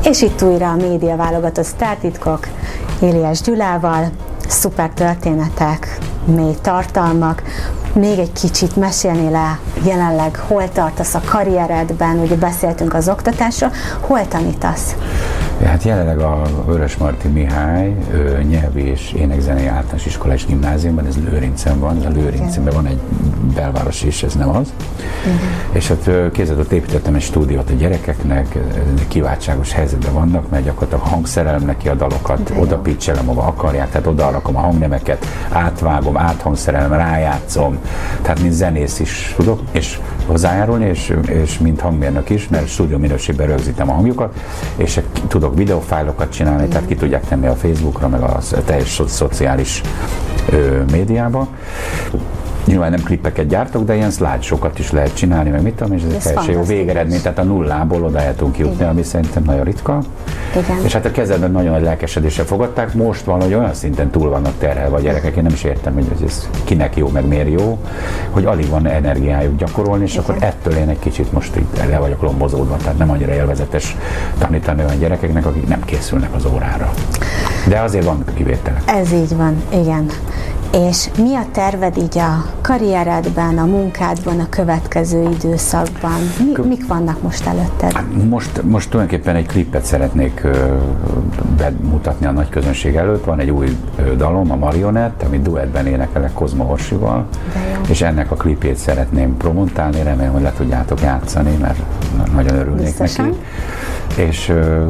És itt újra a média válogatott sztártitkok Éliás Gyulával, szuper történetek, mély tartalmak. Még egy kicsit mesélnél le jelenleg, hol tartasz a karrieredben, ugye beszéltünk az oktatásról, hol tanítasz? Hát jelenleg a Vörösmarty Mihály nyelvi és énekzenei általános iskola és gimnáziumban, ez Lőrincen van, a Lőrincben van egy belváros is, ez nem az. És hát kézzel építettem egy stúdiót a gyerekeknek, kiváltságos helyzetben vannak, mert gyakorlatilag hangszerelem neki a dalokat, oda pitchelem, ahova akarják, tehát oda rakom a hangnemeket, átvágom, áthangszerelem, rájátszom, tehát mint zenész is tudok, és hozzájárulni, és mint hangmérnök is, mert stúdió minőségben rögzítem a hangjukat, és tudok videófájlokat csinálni, tehát ki tudják tenni a Facebookra, meg a teljes szociális médiába. Nyilván nem klippeket gyártok, de ilyen slideshow-kat is lehet csinálni, meg mit tudom, és ez egy teljesen jó végeredmény, tehát a nullából oda el tudunk jutni, ami szerintem nagyon ritka. Igen. És hát a kezdetben nagyon nagy lelkesedéssel fogadták, most van, hogy olyan szinten túl vannak terhelve a gyerekek, én nem is értem, hogy ez kinek jó, meg miért jó, hogy alig van energiájuk gyakorolni, és akkor ettől én egy kicsit most így le vagyok lombozódva, tehát nem annyira élvezetes tanítani olyan gyerekeknek, akik nem készülnek az órára. De azért vannak kivételek. Ez így van, igen. És mi a terved így a karrieredben, a munkádban, a következő időszakban? Mik vannak most előtted? Most tulajdonképpen egy klippet szeretnék bemutatni a nagy közönség előtt. Van egy új dalom, a Marionett, amit duettben énekelek Kozma Orsival, és ennek a klipjét szeretném promotálni, remélem, hogy le tudjátok játszani, mert nagyon örülnék biztosan neki. És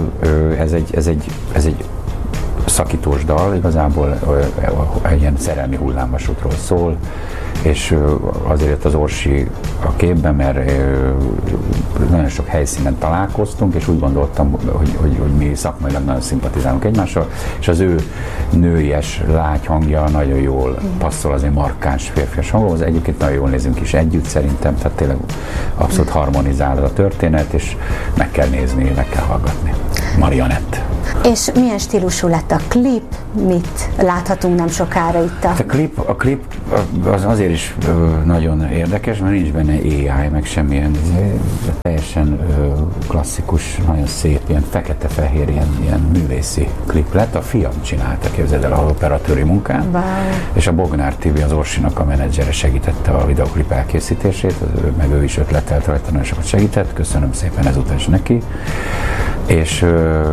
ez egy szakítós dal, igazából egy ilyen szerelmi hullámvasútról szól, és azért jött az Orsi a képben, mert nagyon sok helyszínen találkoztunk, és úgy gondoltam, hogy mi szakmailag nagyon szimpatizálunk egymással, és az ő nőies, lágy hangja nagyon jól passzol az én markáns férfias hanghoz. Egyébként nagyon jól nézünk is együtt szerintem, tehát tényleg abszolút harmonizál a történet, és meg kell nézni, meg kell hallgatni. Marionett. És milyen stílusú lett a klip? Mit láthatunk nem sokára itt a klip az azért is nagyon érdekes, mert nincs benne AI, meg semmilyen teljesen klasszikus, nagyon szép, ilyen fekete-fehér, ilyen művészi klip lett. A fiam csinálta, képzeld el, a operatőri munkát, és a Bognár TV, az Orsinak a menedzsere segítette a videoklip elkészítését, meg ő is ötletelt rajta, nagyon sokat segített, köszönöm szépen ezúttal is neki. És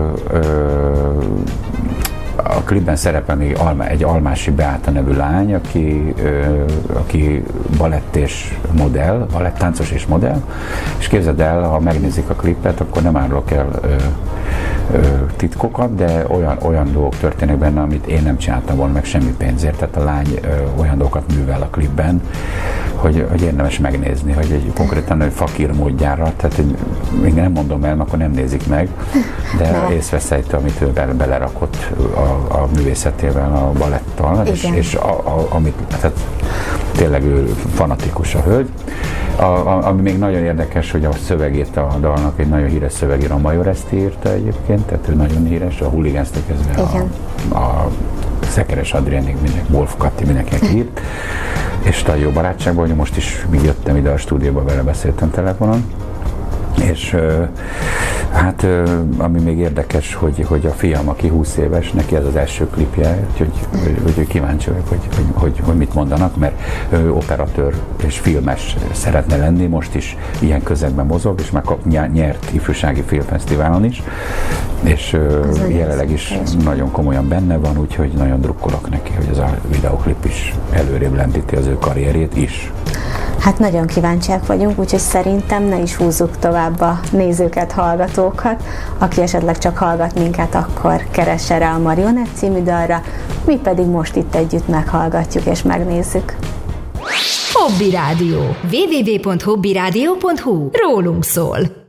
a klipben szerepel még egy Almási Beáta nevű lány, aki balett és modell, balettáncos és modell, és képzeld el, ha megnézik a klipet, akkor nem árulok el titkokat, de olyan dolgok történnek benne, amit én nem csináltam volna meg semmi pénzért, tehát a lány olyan dolgokat művel a klipben, hogy érdemes megnézni, hogy egy konkrétan egy fakír módjára, tehát még nem mondom el, akkor nem nézik meg, de észveszejtő, amit ő belerakott a művészetével, a balettal, és amit, tehát tényleg ő fanatikus a hölgy. Ami még nagyon érdekes, hogy a szövegét a dalnak egy nagyon híres szövegíró, a Major Eszti írta egyébként, tehát ő nagyon híres, a Hooligans-től kezdve a Szekeres Adriánig, Wolf Katti, mindenkinek írt, és nagyon jó barátságban, hogy most is, míg jöttem ide a stúdióba, vele beszéltem telefonon, és hát ami még érdekes, hogy a fiam, aki 20 éves, neki ez az első klipje, úgyhogy kíváncsi vagyok, hogy mit mondanak, mert ő operatőr és filmes szeretne lenni, most is ilyen közegben mozog, és már nyert ifjúsági filmfesztiválon is, és jelenleg is nagyon komolyan benne van, úgyhogy nagyon drukkolok neki, hogy ez a videoklip is előrébb lendíti az ő karrierjét is. Hát nagyon kíváncsiak vagyunk, úgyhogy szerintem ne is húzzuk tovább a nézőket, hallgatókat. Aki esetleg csak hallgat minket, akkor keresse rá a Marionett című dalra, mi pedig most itt együtt meghallgatjuk és megnézzük. Hobby Rádió. www.hobbyradio.hu. Rólunk szól.